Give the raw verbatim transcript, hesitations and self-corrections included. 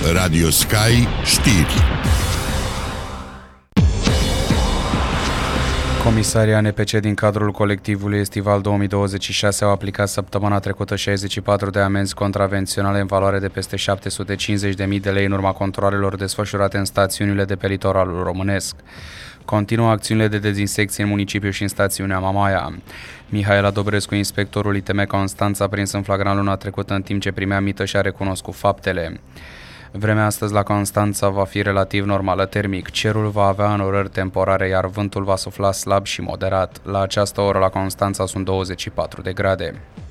Radio Sky Știri. Comisarii A N P C din cadrul colectivului estival două mii douăzeci și șase au aplicat săptămâna trecută șaizeci și patru de amenzi contravenționale în valoare de peste șapte sute cincizeci de mii de lei în urma controalelor desfășurate în stațiunile de pe litoralul românesc. Continuă acțiunile de dezinsecție în municipiu și în stațiunea Mamaia. Mihaela Dobrescu, inspectorul I T M Constanța, prins în flagrant luna trecută în timp ce primea mită, și-a recunoscut faptele. Vremea astăzi la Constanța va fi relativ normală termic. Cerul va avea înnorări temporare, iar vântul va sufla slab și moderat. La această oră la Constanța sunt douăzeci și patru de grade.